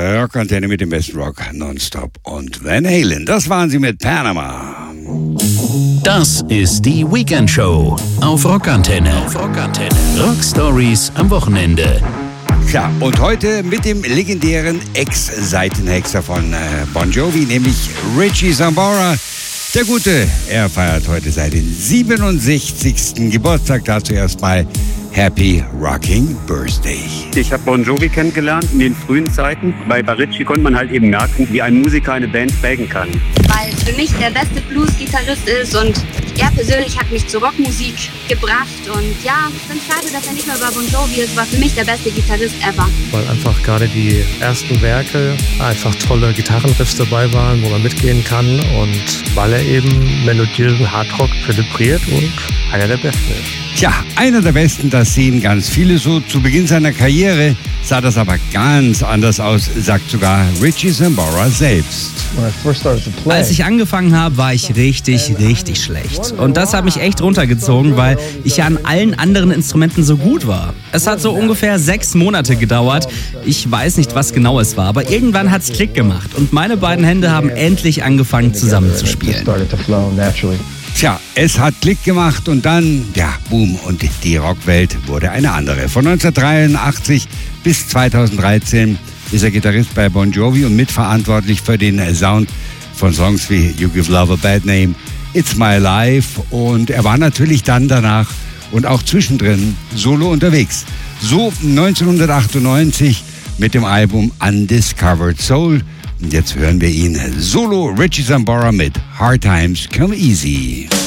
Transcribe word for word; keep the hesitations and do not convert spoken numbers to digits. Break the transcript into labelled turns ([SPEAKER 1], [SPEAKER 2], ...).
[SPEAKER 1] Rockantenne mit dem besten Rock nonstop und Van Halen. Das waren sie mit Panama.
[SPEAKER 2] Das ist die Weekend Show auf Rockantenne. Auf Rockantenne. Rock Stories am Wochenende.
[SPEAKER 1] Ja, und heute mit dem legendären Ex-Seitenhexer von äh, Bon Jovi, nämlich Richie Sambora. Der Gute, er feiert heute seinen siebenundsechzigsten Geburtstag. Dazu erstmal Happy Rocking Birthday.
[SPEAKER 3] Ich habe Bon Jovi kennengelernt in den frühen Zeiten. Bei Richie konnte man halt eben merken, wie ein Musiker eine Band prägen kann.
[SPEAKER 4] Weil für mich der beste Blues-Gitarrist ist und er persönlich hat mich zur Rockmusik gebracht. Und ja, ich finde es schade, dass er nicht mehr bei Bon Jovi ist, war für mich der beste Gitarrist ever.
[SPEAKER 5] Weil einfach gerade die ersten Werke einfach tolle Gitarrenriffs dabei waren, wo man mitgehen kann und weil er eben melodiösen Hardrock zelebriert und einer der Besten ist.
[SPEAKER 1] Tja, einer der Besten, das sehen ganz viele so. Zu Beginn seiner Karriere sah das aber ganz anders aus, sagt sogar Richie Sambora selbst.
[SPEAKER 6] Als ich angefangen habe, war ich richtig, richtig schlecht. Und das hat mich echt runtergezogen, weil ich ja an allen anderen Instrumenten so gut war. Es hat so ungefähr sechs Monate gedauert. Ich weiß nicht, was genau es war, aber irgendwann hat's Klick gemacht. Und meine beiden Hände haben endlich angefangen zusammenzuspielen.
[SPEAKER 1] Tja, es hat Klick gemacht und dann, ja, boom, und die Rockwelt wurde eine andere. Von neunzehnhundertdreiundachtzig bis zweitausenddreizehn ist er Gitarrist bei Bon Jovi und mitverantwortlich für den Sound von Songs wie You Give Love a Bad Name, It's My Life, und er war natürlich dann danach und auch zwischendrin solo unterwegs. So neunzehnhundertachtundneunzig mit dem Album Undiscovered Soul. Und jetzt hören wir ihn solo, Richie Sambora mit Hard Times Come Easy.